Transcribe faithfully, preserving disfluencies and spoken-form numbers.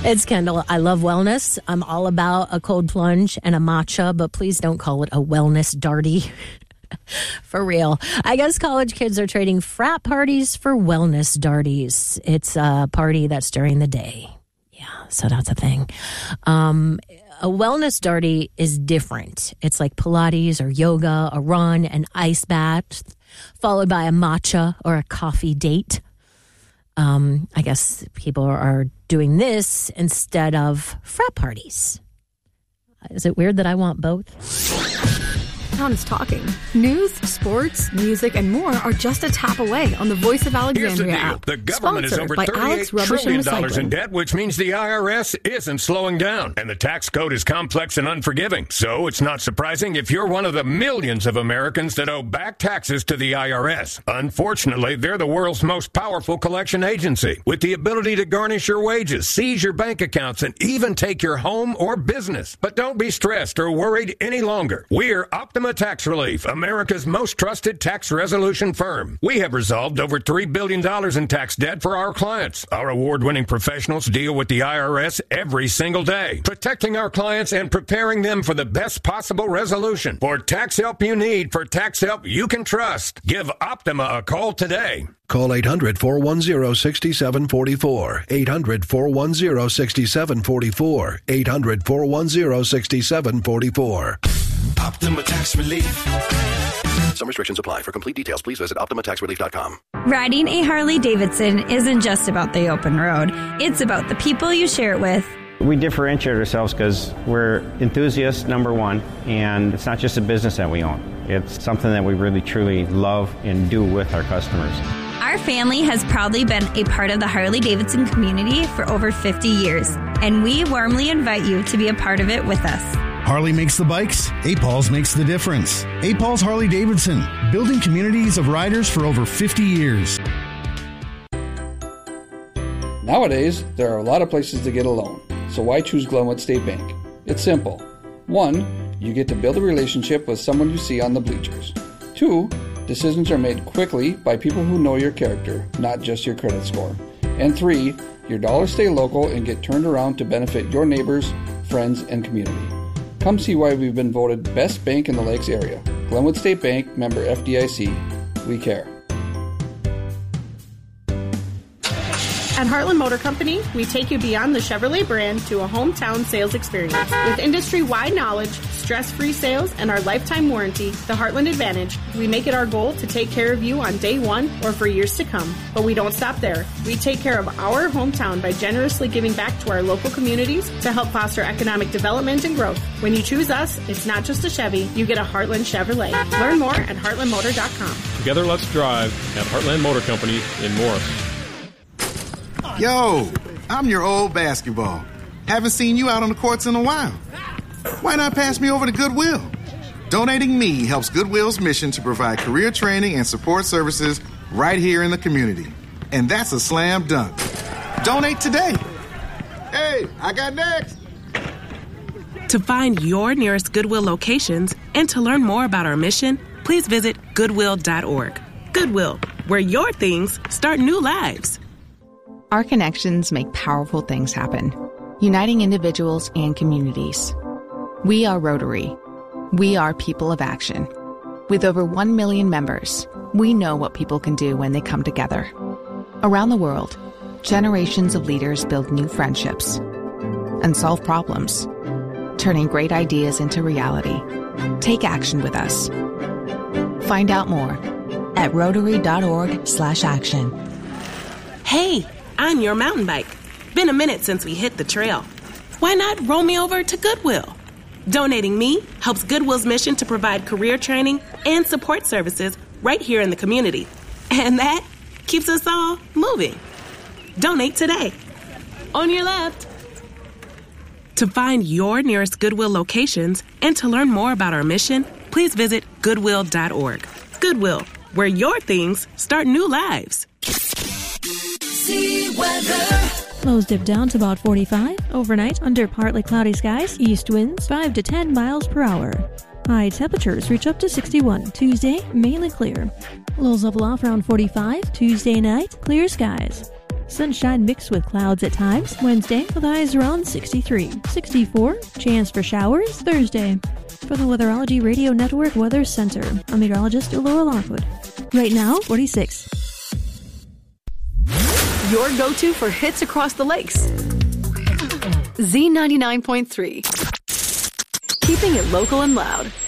It's Kendall. I love wellness. I'm all about a cold plunge and a matcha, but please don't call it a wellness darty. For real. I guess college kids are trading frat parties for wellness darties. It's a party that's during the day. Yeah, so that's a thing. Um, a wellness darty is different. It's like Pilates or yoga, a run, an ice bath, followed by a matcha or a coffee date. Um, I guess people are doing this instead of frat parties. Is it weird that I want both? Town is talking. News, sports, music, and more are just a tap away on the Voice of Alexandria Here's the deal. app. The government is over thirty-eight trillion dollars in debt, which means the I R S isn't slowing down. And the tax code is complex and unforgiving. So it's not surprising if you're one of the millions of Americans that owe back taxes to the I R S. Unfortunately, they're the world's most powerful collection agency, with the ability to garnish your wages, seize your bank accounts, and even take your home or business. But don't be stressed or worried any longer. We're Optima Tax Relief, America's most trusted tax resolution firm. We have resolved over three billion dollars in tax debt for our clients. Our award-winning professionals deal with the I R S every single day, protecting our clients and preparing them for the best possible resolution. For tax help you need, for tax help you can trust, give Optima a call today. Call eight hundred, four one zero, six seven four four. eight hundred, four one zero, six seven four four. eight hundred, four one zero, six seven four four. Optima Tax Relief. Some restrictions apply. For complete details, please visit Optima Tax Relief dot com. Riding a Harley-Davidson isn't just about the open road. It's about the people you share it with. We differentiate ourselves because we're enthusiasts, number one, and it's not just a business that we own. It's something that we really, truly love and do with our customers. Our family has proudly been a part of the Harley-Davidson community for over fifty years, and we warmly invite you to be a part of it with us. Harley makes the bikes, A P A Ls makes the difference. A P A Ls Harley-Davidson, building communities of riders for over fifty years. Nowadays, there are a lot of places to get a loan, so why choose Glenwood State Bank? It's simple. One, you get to build a relationship with someone you see on the bleachers. Two, decisions are made quickly by people who know your character, not just your credit score. And three, your dollars stay local and get turned around to benefit your neighbors, friends, and community. Come see why we've been voted best bank in the Lakes area. Glenwood State Bank, member F D I C. We care. At Heartland Motor Company, we take you beyond the Chevrolet brand to a hometown sales experience. With industry-wide knowledge, stress-free sales, and our lifetime warranty, the Heartland Advantage, we make it our goal to take care of you on day one or for years to come. But we don't stop there. We take care of our hometown by generously giving back to our local communities to help foster economic development and growth. When you choose us, it's not just a Chevy, you get a Heartland Chevrolet. Learn more at heartland motor dot com. Together, let's drive at Heartland Motor Company in Morris. Yo, I'm your old basketball. Haven't seen you out on the courts in a while. Why not pass me over to Goodwill? Donating me helps Goodwill's mission to provide career training and support services right here in the community. And that's a slam dunk. Donate today. Hey, I got next. To find your nearest Goodwill locations and to learn more about our mission, please visit goodwill dot org. Goodwill, where your things start new lives. Our connections make powerful things happen, uniting individuals and communities. We are Rotary. We are people of action. With over one million members, we know what people can do when they come together. Around the world, generations of leaders build new friendships and solve problems, turning great ideas into reality. Take action with us. Find out more at rotary dot org slash action. Hey, on your mountain bike. Been a minute since we hit the trail. Why not roll me over to Goodwill? Donating me helps Goodwill's mission to provide career training and support services right here in the community. And that keeps us all moving. Donate today. On your left. To find your nearest Goodwill locations and to learn more about our mission, please visit goodwill dot org. Goodwill, where your things start new lives. Weather. Lows dip down to about forty-five. Overnight, under partly cloudy skies, east winds five to ten miles per hour. High temperatures reach up to sixty-one. Tuesday, mainly clear. Lows level off around forty-five. Tuesday night, clear skies. Sunshine mixed with clouds at times. Wednesday, with highs around sixty-three. sixty-four, chance for showers Thursday. For the Weatherology Radio Network Weather Center, I'm meteorologist Laura Lockwood. Right now, forty-six. Your go-to for hits across the lakes. Z ninety-nine point three. Keeping it local and loud.